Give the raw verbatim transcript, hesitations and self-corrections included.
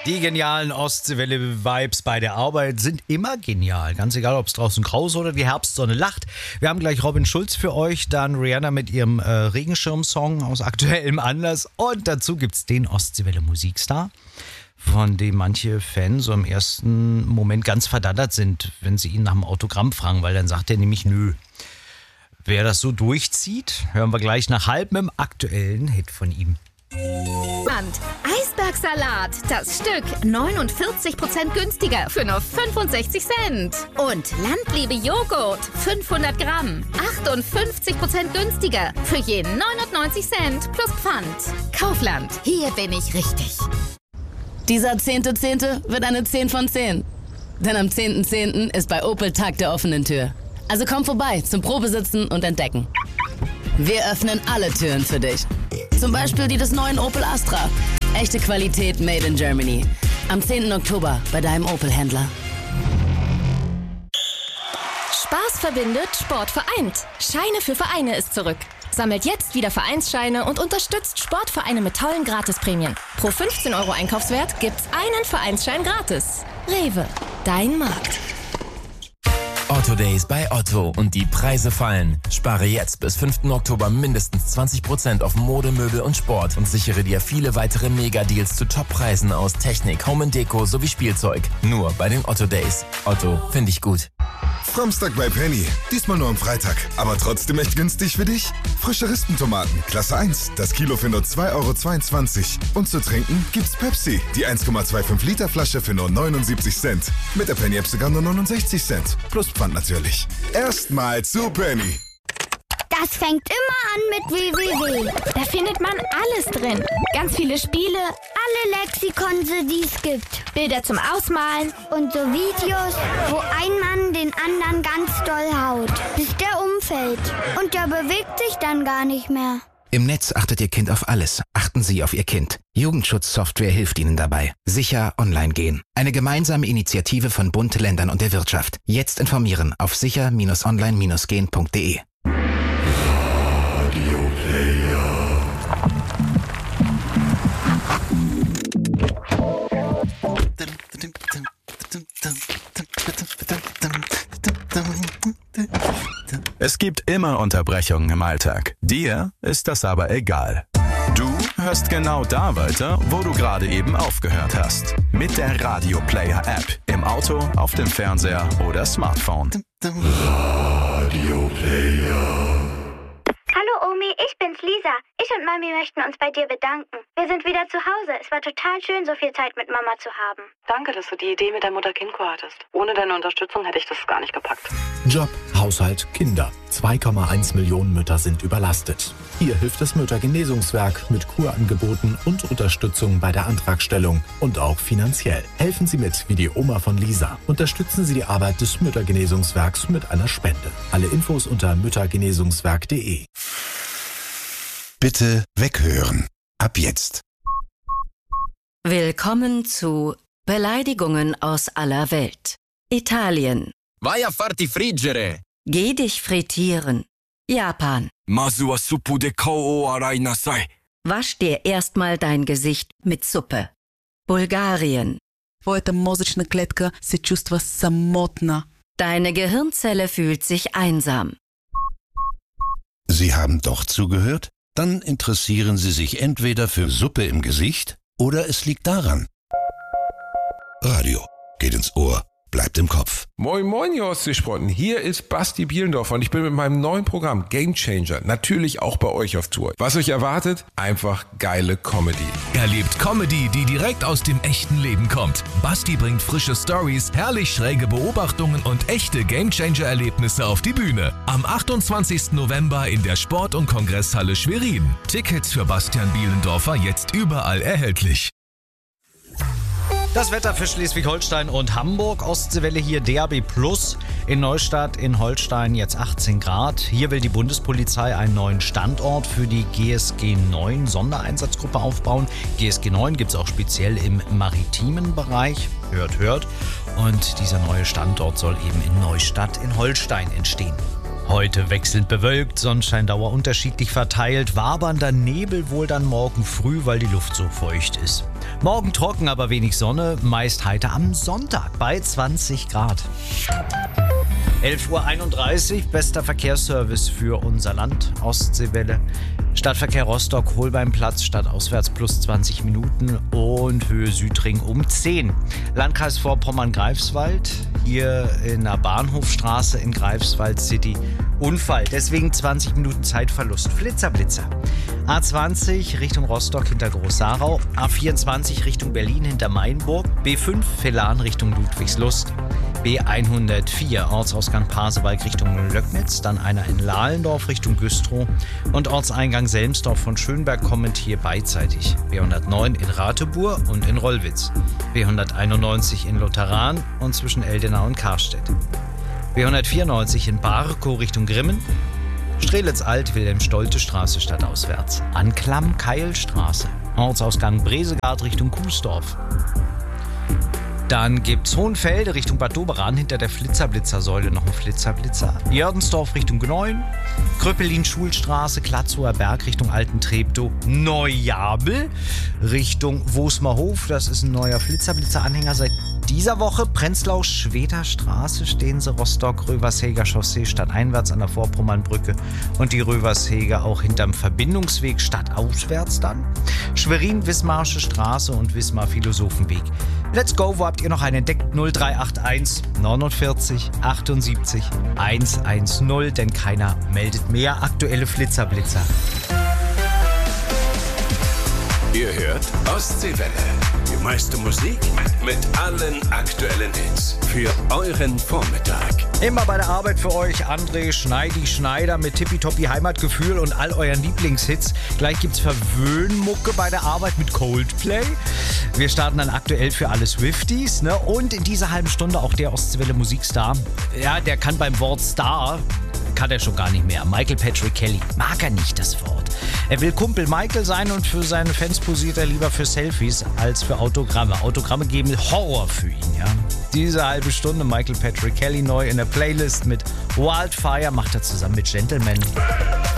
Die genialen Ostseewelle-Vibes bei der Arbeit sind immer genial. Ganz egal, ob es draußen grau ist oder die Herbstsonne lacht. Wir haben gleich Robin Schulz für euch, dann Rihanna mit ihrem äh, Regenschirm-Song aus aktuellem Anlass. Und dazu gibt es den Ostseewelle-Musikstar, von dem manche Fans so im ersten Moment ganz verdattert sind, wenn sie ihn nach dem Autogramm fragen, weil dann sagt er nämlich nö. Wer das so durchzieht, hören wir gleich nach halb mit dem aktuellen Hit von ihm. Land. Eisbergsalat, das Stück neunundvierzig Prozent günstiger für nur fünfundsechzig Cent. Und Landliebe Joghurt, fünfhundert Gramm, achtundfünfzig Prozent günstiger für je neunundneunzig Cent plus Pfand. Kaufland, hier bin ich richtig. Dieser zehnte Zehnte wird eine zehn von zehn. Denn am zehnten Zehnten ist bei Opel Tag der offenen Tür. Also komm vorbei zum Probesitzen und Entdecken. Wir öffnen alle Türen für dich. Zum Beispiel die des neuen Opel Astra. Echte Qualität made in Germany. Am zehnten Oktober bei deinem Opel-Händler. Spaß verbindet, Sport vereint. Scheine für Vereine ist zurück. Sammelt jetzt wieder Vereinsscheine und unterstützt Sportvereine mit tollen Gratisprämien. Pro fünfzehn Euro Einkaufswert gibt's einen Vereinsschein gratis. Rewe, dein Markt. Otto Days bei Otto und die Preise fallen. Spare jetzt bis fünften Oktober mindestens zwanzig Prozent auf Mode, Möbel und Sport und sichere dir viele weitere Mega-Deals zu Top-Preisen aus Technik, Home and Deko sowie Spielzeug. Nur bei den Otto Days. Otto, finde ich gut. Samstag bei Penny. Diesmal nur am Freitag. Aber trotzdem echt günstig für dich? Frische Rispentomaten, Klasse eins. Das Kilo für nur zwei Euro zweiundzwanzig. Und zu trinken gibt's Pepsi. Die eins Komma fünfundzwanzig Liter Flasche für nur neunundsiebzig Cent. Mit der Penny-App sogar nur neunundsechzig Cent. Plus Pfand natürlich. Erstmal zu Penny. Das fängt immer an mit www. Da findet man alles drin. Ganz viele Spiele, alle Lexikonse, die es gibt. Bilder zum Ausmalen und so Videos, wo ein Mann den anderen ganz doll haut, bis der umfällt. Und der bewegt sich dann gar nicht mehr. Im Netz achtet Ihr Kind auf alles. Achten Sie auf Ihr Kind. Jugendschutzsoftware hilft Ihnen dabei. Sicher online gehen. Eine gemeinsame Initiative von Bund, Ländern und der Wirtschaft. Jetzt informieren auf sicher online gehen punkt de. Es gibt immer Unterbrechungen im Alltag. Dir ist das aber egal. Du hörst genau da weiter, wo du gerade eben aufgehört hast. Mit der Radio Player App. Im Auto, auf dem Fernseher oder Smartphone. Radio Player. Hallo Omi, ich bin's Lisa. Ich und Mami möchten uns bei dir bedanken. Wir sind wieder zu Hause. Es war total schön, so viel Zeit mit Mama zu haben. Danke, dass du die Idee mit der Mutter-Kind-Kur hattest. Ohne deine Unterstützung hätte ich das gar nicht gepackt. Job, Haushalt, Kinder. zwei Komma eins Millionen Mütter sind überlastet. Hier hilft das Müttergenesungswerk mit Kurangeboten und Unterstützung bei der Antragstellung und auch finanziell. Helfen Sie mit wie die Oma von Lisa. Unterstützen Sie die Arbeit des Müttergenesungswerks mit einer Spende. Alle Infos unter müttergenesungswerk punkt de. Bitte weghören. Ab jetzt. Willkommen zu Beleidigungen aus aller Welt. Italien. Vai a farti friggere. Geh dich frittieren. Japan. Masu wa suppu de kao o arai nasai. Wasch dir erstmal dein Gesicht mit Suppe. Bulgarien. Твоята мозъчна клетка се чувства самотна. Deine Gehirnzelle fühlt sich einsam. Sie haben doch zugehört? Dann interessieren Sie sich entweder für Suppe im Gesicht oder es liegt daran. Radio geht ins Ohr, bleibt im Kopf. Moin moin, ihr Ostseesprotten. Hier ist Basti Bielendorfer und ich bin mit meinem neuen Programm Game Changer natürlich auch bei euch auf Tour. Was euch erwartet? Einfach geile Comedy. Erlebt Comedy, die direkt aus dem echten Leben kommt. Basti bringt frische Stories, herrlich schräge Beobachtungen und echte Game Changer Erlebnisse auf die Bühne. Am achtundzwanzigsten November in der Sport- und Kongresshalle Schwerin. Tickets für Bastian Bielendorfer jetzt überall erhältlich. Das Wetter für Schleswig-Holstein und Hamburg. Ostseewelle hier D A B Plus. In Neustadt in Holstein jetzt achtzehn Grad. Hier will die Bundespolizei einen neuen Standort für die G S G neun Sondereinsatzgruppe aufbauen. G S G neun gibt es auch speziell im maritimen Bereich. Hört, hört. Und dieser neue Standort soll eben in Neustadt in Holstein entstehen. Heute wechselnd bewölkt, Sonnenscheindauer unterschiedlich verteilt, wabernder Nebel wohl dann morgen früh, weil die Luft so feucht ist. Morgen trocken, aber wenig Sonne, meist heiter am Sonntag bei zwanzig Grad. elf Uhr einunddreißig, bester Verkehrsservice für unser Land, Ostseewelle. Stadtverkehr Rostock, Holbeinplatz, stadtauswärts plus zwanzig Minuten und Höhe Südring um zehn. Landkreis Vorpommern-Greifswald, hier in der Bahnhofstraße in Greifswald City. Unfall, deswegen zwanzig Minuten Zeitverlust. Flitzer-Blitzer. A zwanzig Richtung Rostock hinter Groß-Sarau, A vierundzwanzig Richtung Berlin hinter Mainburg, B fünf Velan Richtung Ludwigslust, B hundertvier Ortsausgang Pasewalk Richtung Löcknitz, dann einer in Lahlendorf Richtung Güstrow und Ortseingang Selmsdorf von Schönberg kommend hier beidseitig. B hundertneun in Ratebur und in Rollwitz, B hunderteinundneunzig in Lutheran und zwischen Eldenau und Karstedt, B hundertvierundneunzig in Barkow Richtung Grimmen, Strelitz-Alt, Wilhelm-Stolte-Straße stadtauswärts, Anklam-Keilstraße, Ortsausgang Bresegard Richtung Kuesdorf. Dann gibt's Hohenfelde Richtung Bad Doberan, hinter der Flitzer-Blitzer-Säule noch ein Flitzer-Blitzer. Jördensdorf Richtung Gneuen, Kröppelin-Schulstraße, Klatzower Berg Richtung Alten-Treptow, Neujabel Richtung Wosmerhof, das ist ein neuer Flitzer-Blitzer-Anhänger seit dieser Woche. Prenzlau-Schweder Straße stehen sie, Rostock, Röversheger Chaussee stadteinwärts an der Vorpommernbrücke und die Röversheger auch hinterm Verbindungsweg stadtauswärts dann. Schwerin-Wismarsche Straße und Wismar-Philosophenweg. Let's go, wo habt ihr noch einen entdeckt? null drei acht eins neunundvierzig achtundsiebzig hundertzehn, denn keiner meldet mehr aktuelle Flitzer-Blitzer. Ihr hört Ostseewelle. Die meiste Musik mit allen aktuellen Hits für euren Vormittag. Immer bei der Arbeit für euch André Schneidi Schneider mit tippitoppi Heimatgefühl und all euren Lieblingshits. Gleich gibt's Verwöhnmucke bei der Arbeit mit Coldplay. Wir starten dann aktuell für alle Swifties, ne? Und in dieser halben Stunde auch der Ostseewelle Musikstar. Ja, der kann beim Wort Star, kann er schon gar nicht mehr. Michael Patrick Kelly, mag er nicht das Wort. Er will Kumpel Michael sein und für seine Fans posiert er lieber für Selfies als für Autogramme. Autogramme geben Horror für ihn, ja. Diese halbe Stunde Michael Patrick Kelly neu in der Playlist mit Wildfire macht er zusammen mit Gentleman.